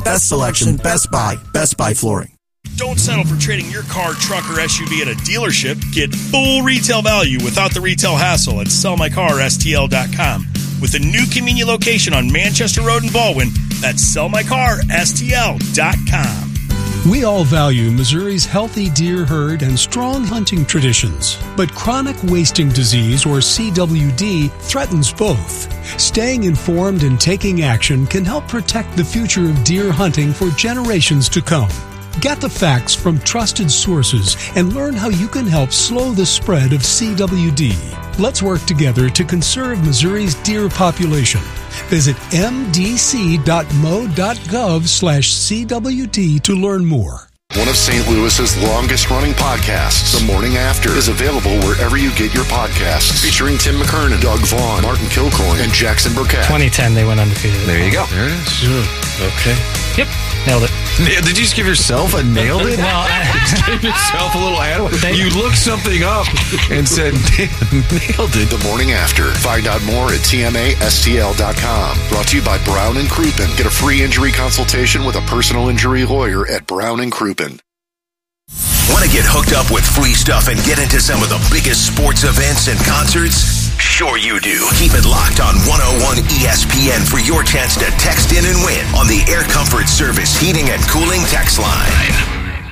best selection, Best Buy. Best Buy Flooring. Don't settle for trading your car, truck, or SUV at a dealership. Get full retail value without the retail hassle at sellmycarstl.com. With a new convenient location on Manchester Road in Baldwin, that's sellmycarstl.com. We all value Missouri's healthy deer herd and strong hunting traditions, but chronic wasting disease, or CWD, threatens both. Staying informed and taking action can help protect the future of deer hunting for generations to come. Get the facts from trusted sources and learn how you can help slow the spread of CWD. Let's work together to conserve Missouri's deer population. Visit mdc.mo.gov/CWD to learn more. One of St. Louis's longest-running podcasts, The Morning After, is available wherever you get your podcasts. Featuring Tim McKernan, Doug Vaughn, Martin Kilcoyne, and Jackson Burkett. 2010, they went undefeated. There you go. There it is. Okay. Yep. Nailed it. Did you just give yourself a nailed it? Well, just gave yourself a little add. You looked something up and said, nailed it. The Morning After. Find out more at tmastl.com. Brought to you by Brown & Crouppen. Get a free injury consultation with a personal injury lawyer at Brown & Crouppen. Want to get hooked up with free stuff and get into some of the biggest sports events and concerts? Sure you do. Keep it locked on 101 ESPN for your chance to text in and win on the Air Comfort Service Heating and Cooling text line.